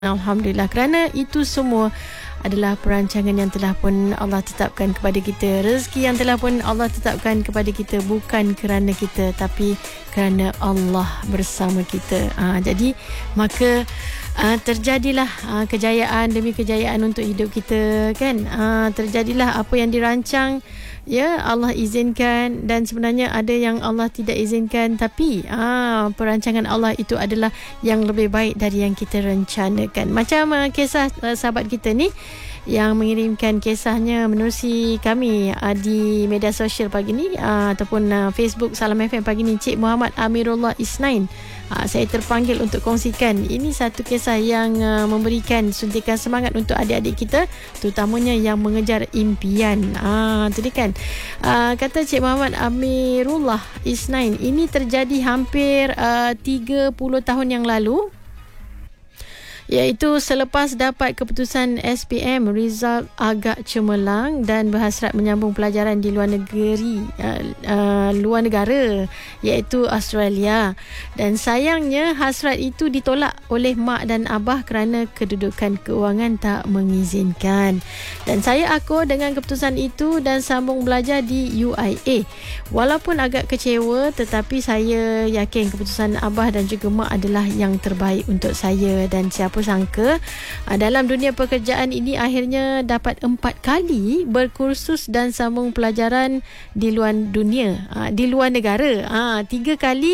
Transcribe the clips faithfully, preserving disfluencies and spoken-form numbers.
Alhamdulillah, kerana itu semua adalah perancangan yang telah pun Allah tetapkan kepada kita. Rezeki yang telah pun Allah tetapkan kepada kita, bukan kerana kita, tapi kerana Allah bersama kita. ha, Jadi maka uh, terjadilah uh, kejayaan demi kejayaan untuk hidup kita, kan? uh, Terjadilah apa yang dirancang, ya, Allah izinkan. Dan sebenarnya ada yang Allah tidak izinkan, tapi ah, perancangan Allah itu adalah yang lebih baik dari yang kita rencanakan. Macam uh, kisah uh, sahabat kita ni yang mengirimkan kisahnya menerusi kami uh, di media sosial pagi ni, uh, ataupun uh, Facebook Salam F M pagi ni, Cik Muhammad Amirullah Isnain. Uh, saya terpanggil untuk kongsikan. Ini satu kisah yang uh, memberikan suntikan semangat untuk adik-adik kita, terutamanya yang mengejar impian. Ah, uh, tadi kan uh, kata Cik Muhammad Amirullah Isnain, ini terjadi hampir uh, tiga puluh tahun yang lalu, iaitu selepas dapat keputusan S P M, result agak cemerlang dan berhasrat menyambung pelajaran di luar negeri, uh, uh, luar negara, iaitu Australia. Dan sayangnya hasrat itu ditolak oleh mak dan abah kerana kedudukan keuangan tak mengizinkan. Dan saya akur dengan keputusan itu dan sambung belajar di U I A. Walaupun agak kecewa, tetapi saya yakin keputusan abah dan juga mak adalah yang terbaik untuk saya. Dan siapa sangka dalam dunia pekerjaan ini akhirnya dapat empat kali berkursus dan sambung pelajaran di luar dunia, di luar negara. Tiga kali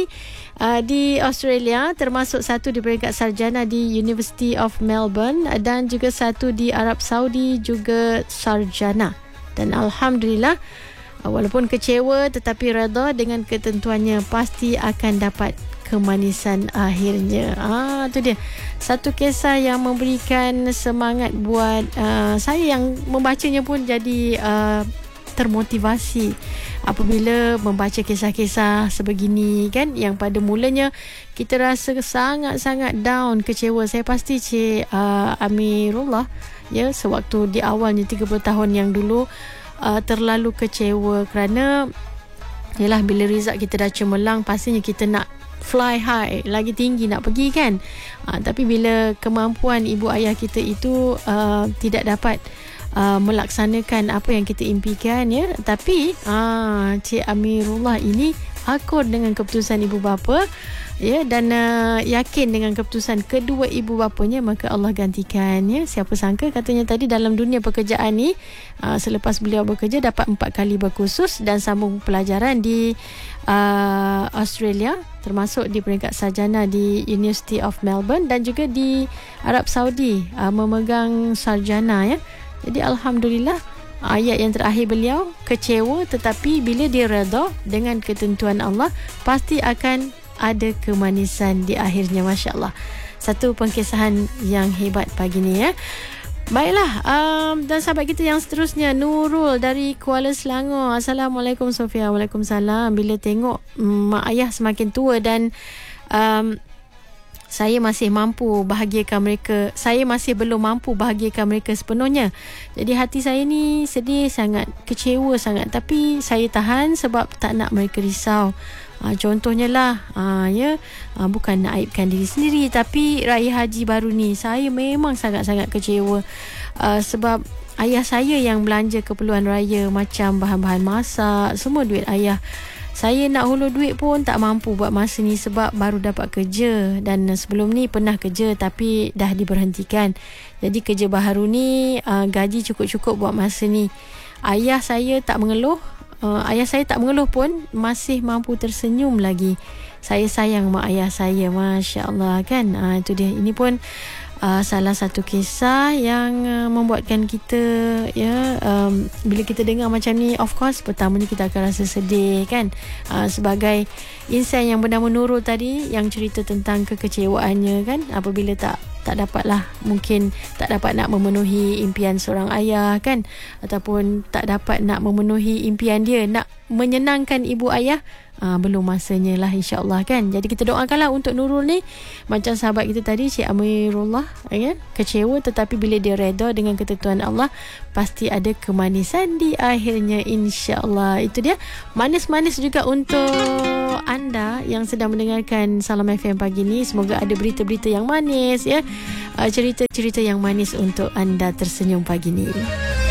di Australia, termasuk satu di peringkat sarjana di University of Melbourne, dan juga satu di Arab Saudi juga sarjana. Dan Alhamdulillah, walaupun kecewa tetapi redha dengan ketentuannya, pasti akan dapat kemanisan akhirnya. Ah, tu dia satu kisah yang memberikan semangat buat uh, saya yang membacanya pun jadi uh, termotivasi apabila membaca kisah-kisah sebegini, kan, yang pada mulanya kita rasa sangat-sangat down, kecewa. Saya pasti Cik uh, Amirullah, ya, sewaktu di awalnya tiga puluh tahun yang dulu uh, terlalu kecewa kerana yalah, bila result kita dah cemerlang, pastinya kita nak fly high, lagi tinggi nak pergi, kan. Ha, tapi bila kemampuan ibu ayah kita itu uh, tidak dapat uh, melaksanakan apa yang kita impikan, ya, tapi uh, Cik Amirullah ini akur dengan keputusan ibu bapa, ya, dan uh, yakin dengan keputusan kedua ibu bapanya, maka Allah gantikan, ya. Siapa sangka, katanya tadi, dalam dunia pekerjaan ni uh, selepas beliau bekerja dapat empat kali berkursus dan sambung pelajaran di uh, Australia, termasuk di peringkat sarjana di University of Melbourne dan juga di Arab Saudi uh, memegang sarjana, ya. Jadi Alhamdulillah, ayat yang terakhir beliau, kecewa tetapi bila dia redha dengan ketentuan Allah, pasti akan ada kemanisan di akhirnya. Masya Allah, satu pengkisahan yang hebat pagi ni, ya. Baiklah, um, dan sahabat kita yang seterusnya, Nurul dari Kuala Selangor. Assalamualaikum Sofia. Waalaikumsalam. Bila tengok um, mak ayah semakin tua dan um, saya masih mampu bahagiakan mereka, saya masih belum mampu bahagiakan mereka sepenuhnya. Jadi hati saya ni sedih sangat, kecewa sangat, tapi saya tahan sebab tak nak mereka risau. Ha, contohnya lah, ha, ya, ha, bukan nak aibkan diri sendiri, tapi raya haji baru ni saya memang sangat-sangat kecewa, uh, sebab ayah saya yang belanja keperluan raya, macam bahan-bahan masak, semua duit ayah. Saya nak hulur duit pun tak mampu buat masa ni sebab baru dapat kerja, dan sebelum ni pernah kerja tapi dah diberhentikan. Jadi kerja baru ni uh, gaji cukup-cukup buat masa ni. Ayah saya tak mengeluh. Uh, ayah saya tak mengeluh pun masih mampu tersenyum lagi. Saya sayang mak ayah saya, Masya Allah, kan. Uh, itu dia. Ini pun uh, salah satu kisah yang uh, membuatkan kita, ya, um, bila kita dengar macam ni, of course pertamanya kita akan rasa sedih, kan. Uh, sebagai insan yang bernama Nurul tadi, yang cerita tentang kekecewaannya, kan, apabila tak tak dapatlah, mungkin tak dapat nak memenuhi impian seorang ayah, kan, ataupun tak dapat nak memenuhi impian dia nak menyenangkan ibu ayah. uh, belum masanya lah, insyaAllah, kan. Jadi kita doakanlah untuk Nurul ni, macam sahabat kita tadi Cik Amirullah, ya, kecewa tetapi bila dia reda dengan ketentuan Allah, pasti ada kemanisan di akhirnya, insyaAllah. Itu dia, manis-manis juga untuk anda yang sedang mendengarkan Salam F M pagi ni. Semoga ada berita-berita yang manis, ya, uh, cerita-cerita yang manis untuk anda tersenyum pagi ni.